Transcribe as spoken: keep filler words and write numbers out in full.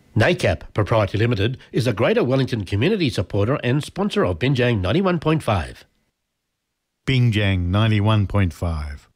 NACAP Proprietary Limited is a Greater Wellington community supporter and sponsor of Binjang ninety-one point five. Binjang ninety-one point five.